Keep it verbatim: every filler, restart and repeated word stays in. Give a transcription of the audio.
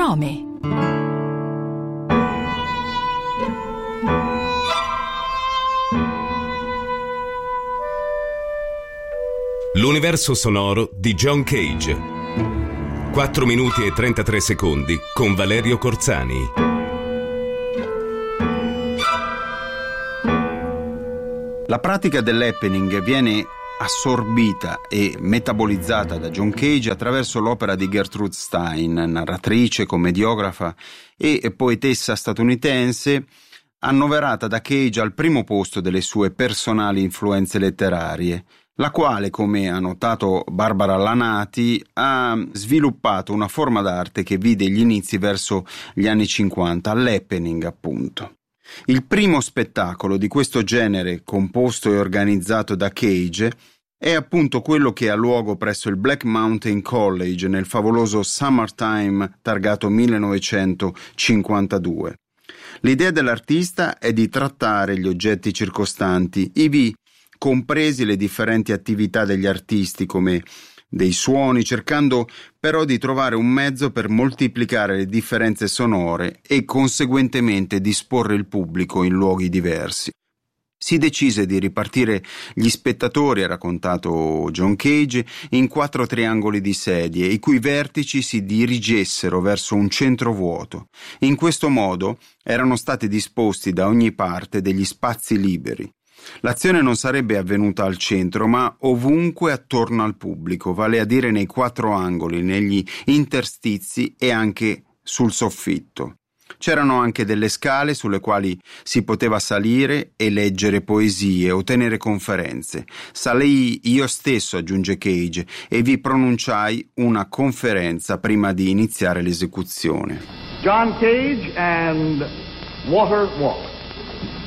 Trome. L'universo sonoro di John Cage. quattro minuti e trentatré secondi con Valerio Corzani. La pratica dell'happening viene assorbita e metabolizzata da John Cage attraverso l'opera di Gertrude Stein, narratrice, commediografa e poetessa statunitense, annoverata da Cage al primo posto delle sue personali influenze letterarie, la quale, come ha notato Barbara Lanati, ha sviluppato una forma d'arte che vide gli inizi verso gli anni cinquanta, l'happening appunto. Il primo spettacolo di questo genere, composto e organizzato da Cage, è appunto quello che ha luogo presso il Black Mountain College nel favoloso Summertime targato millenovecentocinquantadue. L'idea dell'artista è di trattare gli oggetti circostanti, ivi compresi le differenti attività degli artisti come dei suoni, cercando però di trovare un mezzo per moltiplicare le differenze sonore e conseguentemente disporre il pubblico in luoghi diversi. Si decise di ripartire gli spettatori, ha raccontato John Cage, in quattro triangoli di sedie, i cui vertici si dirigessero verso un centro vuoto. In questo modo erano stati disposti da ogni parte degli spazi liberi. L'azione non sarebbe avvenuta al centro, ma ovunque attorno al pubblico, vale a dire nei quattro angoli, negli interstizi e anche sul soffitto. C'erano anche delle scale sulle quali si poteva salire e leggere poesie o tenere conferenze. Salii io stesso, aggiunge Cage, e vi pronunciai una conferenza prima di iniziare l'esecuzione. John Cage and Water Walk.